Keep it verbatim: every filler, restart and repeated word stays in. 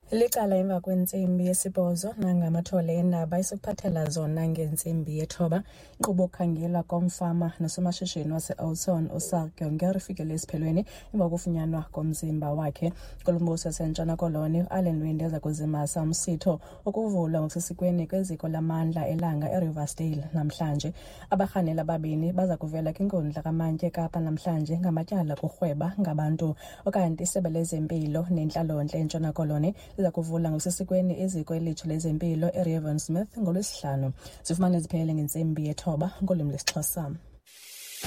Licala emva kwentsimbi yesibhozo nangamathole endaba isokuphathela zona ngentsimbi yethoba. Inkqubo yokukhangelwa komfama nosomashishini wase-Oudtshoorn uSarg Jonker ifikele esiphelweni emva kokufunyanwa komzimba wakhe. Kolombuso waseNtshona Koloni uAllan Winde eza kuzimasa umsitho ukuvulwa ngokusesikweni kweziko lamandla elanga eRiversdale namhlanje. Abarhaneli ababini baza kuvela kwinkundla kamantyi eKapa namhlanje ngamatyala kurhweba ngabantu. Okanti isebe lezempilo nentlalontle eNtshona Koloni liza kuvula ngokusesikweni iziko elitsha lezempilo eReven Smith ngolwesihlanu. Zifumane ziphelele ngentsimbi yethoba ngolwimi lwesiXhosa.